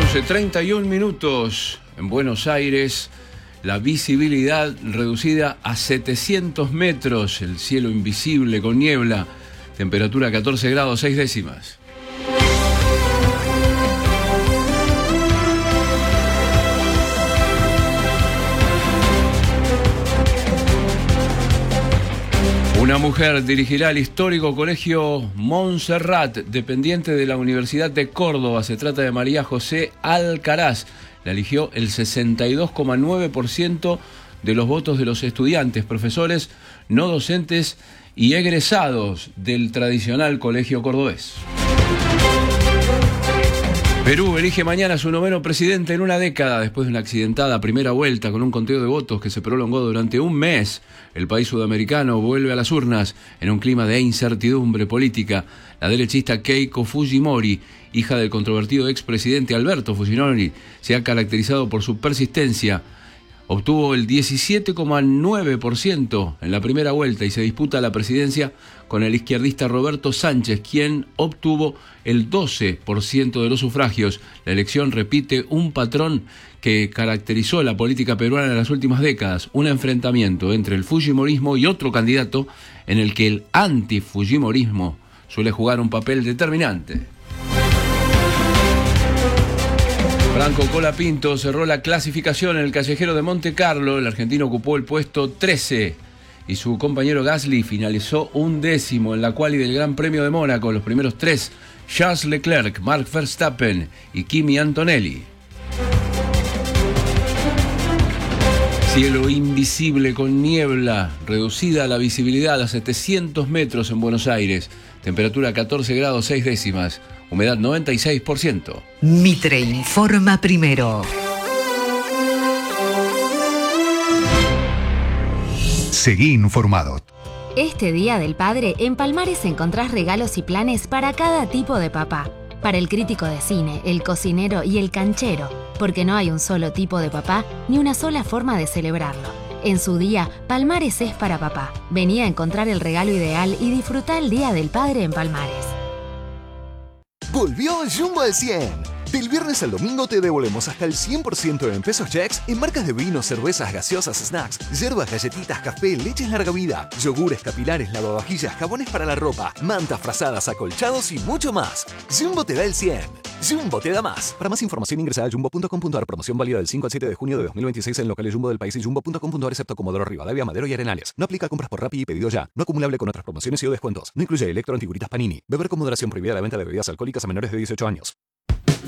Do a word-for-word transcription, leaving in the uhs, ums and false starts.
doce treinta y un minutos en Buenos Aires, la visibilidad reducida a setecientos metros, el cielo invisible con niebla, temperatura catorce grados seis décimas. Una mujer dirigirá el histórico colegio Montserrat, dependiente de la Universidad de Córdoba. Se trata de María José Alcaraz. La eligió el sesenta y dos coma nueve por ciento de los votos de los estudiantes, profesores, no docentes y egresados del tradicional colegio cordobés. Perú elige mañana su noveno presidente en una década. Después de una accidentada primera vuelta con un conteo de votos que se prolongó durante un mes, el país sudamericano vuelve a las urnas en un clima de incertidumbre política. La derechista Keiko Fujimori, hija del controvertido expresidente Alberto Fujimori, se ha caracterizado por su persistencia. Obtuvo el diecisiete coma nueve por ciento en la primera vuelta y se disputa la presidencia con el izquierdista Roberto Sánchez, quien obtuvo el doce por ciento de los sufragios. La elección repite un patrón que caracterizó la política peruana en las últimas décadas, un enfrentamiento entre el fujimorismo y otro candidato en el que el antifujimorismo suele jugar un papel determinante. Franco Colapinto cerró la clasificación en el callejero de Monte Carlo. El argentino ocupó el puesto trece y su compañero Gasly finalizó un décimo en la quali del Gran Premio de Mónaco. Los primeros tres, Charles Leclerc, Mark Verstappen y Kimi Antonelli. Cielo invisible con niebla, reducida la visibilidad a setecientos metros en Buenos Aires. Temperatura catorce grados seis décimas. Humedad noventa y seis por ciento. Mitre informa primero. Seguí informado. Este Día del Padre, en Palmares encontrás regalos y planes para cada tipo de papá. Para el crítico de cine, el cocinero y el canchero. Porque no hay un solo tipo de papá, ni una sola forma de celebrarlo. En su día, Palmares es para papá. Vení a encontrar el regalo ideal y disfrutá el Día del Padre en Palmares. Volvió Jumbo al cien. Del viernes al domingo te devolvemos hasta el cien por ciento en pesos checks en marcas de vinos, cervezas, gaseosas, snacks, hierbas, galletitas, café, leches larga vida, yogures, capilares, lavavajillas, jabones para la ropa, mantas, frazadas, acolchados y mucho más. Jumbo te da el cien. Jumbo te da más. Para más información ingresa a jumbo punto com punto a r. Promoción válida del cinco al siete de junio de dos mil veintiséis en locales Jumbo del país y jumbo punto com punto a r excepto Comodoro Rivadavia, Madero y Arenales. No aplica a compras por Rappi y pedido ya. No acumulable con otras promociones y o descuentos. No incluye electro antiguritas Panini. Beber con moderación, prohibida la venta de bebidas alcohólicas a menores de dieciocho años.